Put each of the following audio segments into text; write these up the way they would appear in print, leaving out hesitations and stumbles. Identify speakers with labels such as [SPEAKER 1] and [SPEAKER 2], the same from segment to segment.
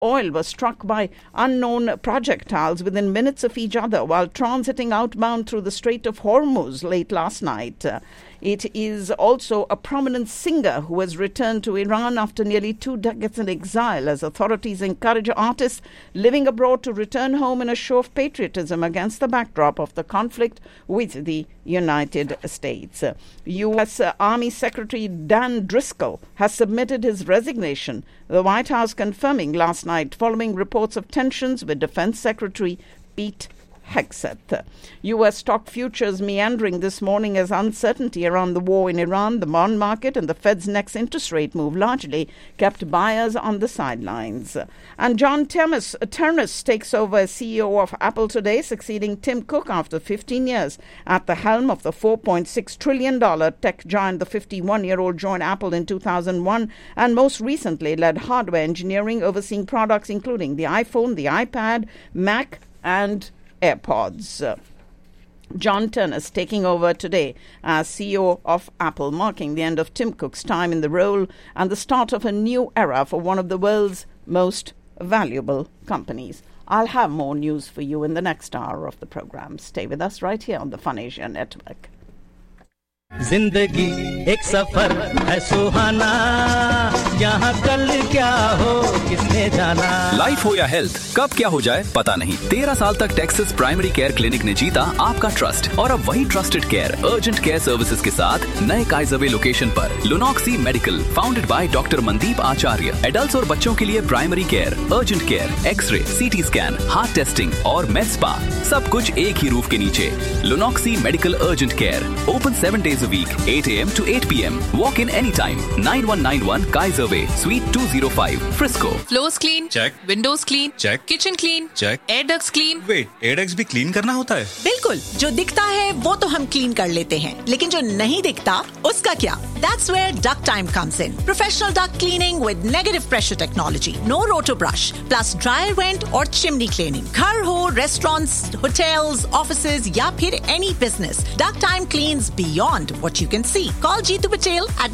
[SPEAKER 1] oil were struck by unknown projectiles within minutes of each other while transiting outbound through the Strait of Hormuz late last night. It is also a prominent singer who has returned to Iran after nearly 2 decades in exile, as authorities encourage artists living abroad to return home in a show of patriotism against the backdrop of the conflict with the United States. U.S. Army Secretary Dan Driscoll has submitted his resignation, the White House confirming last night following reports of tensions with Defense Secretary Pete Hegseth. U.S. stock futures meandering this morning as uncertainty around the war in Iran, the bond market and the Fed's next interest rate move largely kept buyers on the sidelines. And John Ternus takes over as CEO of Apple today, succeeding Tim Cook after 15 years at the helm of the $4.6 trillion tech giant. The 51-year-old joined Apple in 2001 and most recently led hardware engineering, overseeing products including the iPhone, the iPad, Mac and AirPods. John Ternus taking over today as CEO of Apple, marking the end of Tim Cook's time in the role and the start of a new era for one of the world's most valuable companies. I'll have more news for you in the next hour of the program. Stay with us right here on the Fun Asia Network.
[SPEAKER 2] जिंदगी एक सफर है सुहाना, यहाँ कल क्या हो किसने जाना।
[SPEAKER 3] Life हो या हेल्थ, कब क्या हो जाए पता नहीं। 13 साल तक टेक्सास प्राइमरी केयर क्लिनिक ने जीता आपका ट्रस्ट और अब वही trusted care urgent care services के साथ नए काइजरवे लोकेशन पर लुनॉक्सी medical, founded by doctor Mandeep Acharya. Adults और बच्चों के लिए primary care, urgent care, x ray, CT scan, heart testing और med spa, सब कुछ एक ही रूफ के नीचे। लुनॉक्सी medical urgent care, open 7 days a week, 8 a.m. to 8 p.m. Walk in anytime. 9191 Kaiser Way, Suite 205, Frisco.
[SPEAKER 4] Floors clean?
[SPEAKER 5] Check.
[SPEAKER 4] Windows clean?
[SPEAKER 5] Check.
[SPEAKER 4] Kitchen clean?
[SPEAKER 5] Check.
[SPEAKER 4] Air ducts clean?
[SPEAKER 5] Wait, air ducts भी clean करना होता है?
[SPEAKER 6] बिल्कुल, जो दिखता है वो तो हम क्लीन कर लेते हैं, लेकिन जो नहीं दिखता उसका क्या? That's where Duct Time comes in. Professional duct cleaning with negative pressure technology, no roto brush, plus dryer vent और chimney cleaning. घर हो, restaurants, hotels, offices या फिर any business, Duct Time cleans beyond what you can see. Call Jeetu Patel at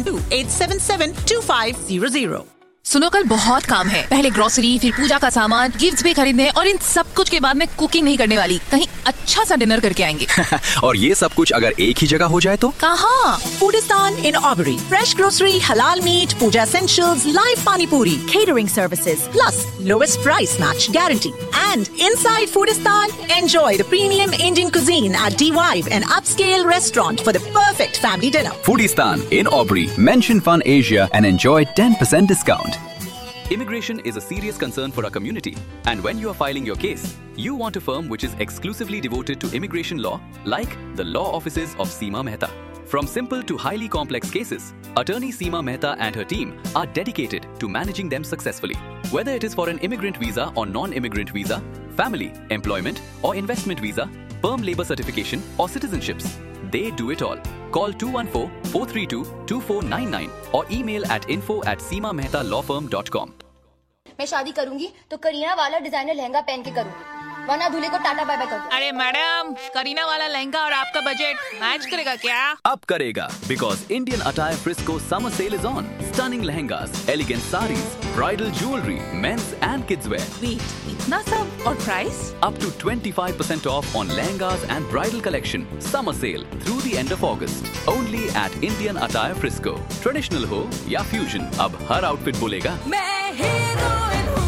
[SPEAKER 6] 972-877-2500.
[SPEAKER 4] सुनो, कल बहुत काम है। पहले ग्रोसरी, फिर पूजा का सामान, गिफ्ट्स भी खरीदने और इन सब कुछ के बाद मैं कुकिंग नहीं करने वाली। कहीं अच्छा सा डिनर करके आएंगे।
[SPEAKER 3] और ये सब कुछ अगर एक ही जगह हो जाए तो?
[SPEAKER 6] कहाँ? Foodistan in Aubrey. Fresh grocery, halal meat, puja essentials, live pani puri, catering services, plus lowest price match guarantee. And inside Foodistan, enjoy the premium Indian cuisine at D-Vibe, an upscale restaurant for the perfect family dinner.
[SPEAKER 3] Foodistan in Aubrey. Mention Fun Asia and enjoy 10% discount. Immigration is a serious concern for our community, and when you are filing your case, you want a firm which is exclusively devoted to immigration law, like the law offices of Seema Mehta. From simple to highly complex cases, attorney Seema Mehta and her team are dedicated to managing them successfully. Whether it is for an immigrant visa or non-immigrant visa, family, employment or investment visa, perm labor certification or citizenships, they do it all. Call 214-432-2499 or email at info@seemamehtalaw.com.
[SPEAKER 7] मैं शादी करूंगी तो करीना वाला designer lehenga पहन के करूंगी, वरना दूल्हे को टाटा बाय बाय कर दो।
[SPEAKER 4] अरे मैडम, करीना वाला लहंगा और आपका बजट मैच करेगा क्या?
[SPEAKER 3] अब करेगा, because Indian Attire Frisco summer sale is on. Stunning lehengas, elegant saris, bridal jewelry, men's and kids wear.
[SPEAKER 4] Wait, इतना सब और price?
[SPEAKER 3] Up to 25% off on lehengas and bridal collection. Summer sale through the end of August. Only at Indian Attire Frisco. Traditional हो या fusion, अब हर outfit बोलेगा
[SPEAKER 4] मैं heroine हूँ।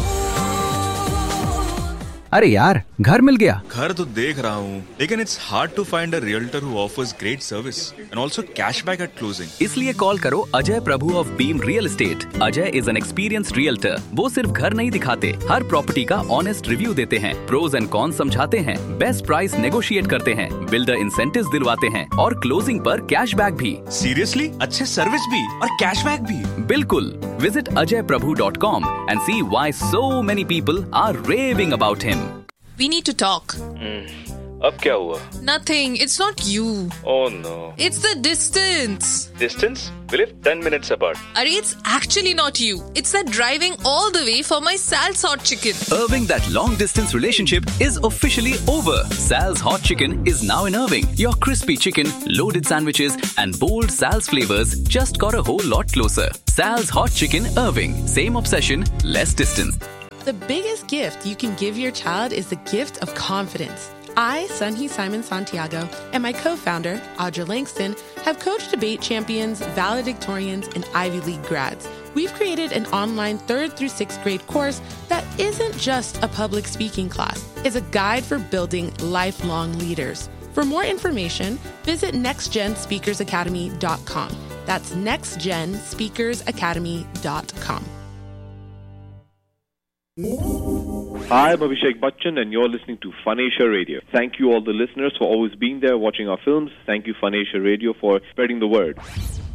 [SPEAKER 3] अरे यार, घर मिल गया।
[SPEAKER 5] घर तो देख रहा हूँ, लेकिन it's hard to find a realtor who offers great service and also cashback at closing.
[SPEAKER 3] इसलिए कॉल करो अजय प्रभु of beam real estate. Ajay is an experienced realtor. वो सिर्फ घर नहीं दिखाते, हर प्रॉपर्टी का ऑनेस्ट रिव्यू देते हैं, प्रोज एंड कॉन्स समझाते हैं, बेस्ट प्राइस नेगोशिएट करते हैं, बिल्डर इंसेंटिव्स दिलवाते हैं और क्लोजिंग पर कैशबैक भी।
[SPEAKER 5] Seriously? अच्छे सर्विस भी और कैशबैक भी?
[SPEAKER 3] बिल्कुल। Visit ajayprabhu.com and see why so many people are raving about him.
[SPEAKER 4] We need to talk.
[SPEAKER 5] अब क्या हुआ?
[SPEAKER 4] Nothing. It's not you.
[SPEAKER 5] Oh no.
[SPEAKER 4] It's the distance.
[SPEAKER 5] Distance? We live 10 minutes apart.
[SPEAKER 4] Arey, it's actually not you. It's that driving all the way for my Sal's Hot Chicken.
[SPEAKER 3] Irving, that long distance relationship is officially over. Sal's Hot Chicken is now in Irving. Your crispy chicken, loaded sandwiches and bold Sal's flavors just got a whole lot closer. Sal's Hot Chicken Irving. Same obsession, less distance.
[SPEAKER 8] The biggest gift you can give your child is the gift of confidence. I, Sunhee Simon Santiago, and my co-founder, Audra Langston, have coached debate champions, valedictorians, and Ivy League grads. We've created an online 3rd through 6th grade course that isn't just a public speaking class. It's a guide for building lifelong leaders. For more information, visit nextgenspeakersacademy.com. That's nextgenspeakersacademy.com.
[SPEAKER 9] Hi, I'm Abhishek Bachchan, and you're listening to Fun Asia Radio. Thank you all the listeners for always being there watching our films. Thank you, Fun Asia Radio, for spreading the word.